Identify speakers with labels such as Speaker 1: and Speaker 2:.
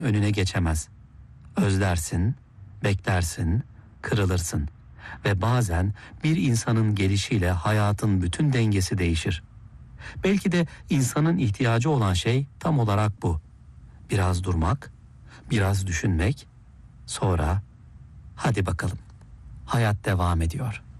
Speaker 1: önüne geçemez. Özlersin, beklersin, kırılırsın ve bazen bir insanın gelişiyle hayatın bütün dengesi değişir. Belki de insanın ihtiyacı olan şey tam olarak bu. Biraz durmak, biraz düşünmek, sonra hadi bakalım. Hayat devam ediyor.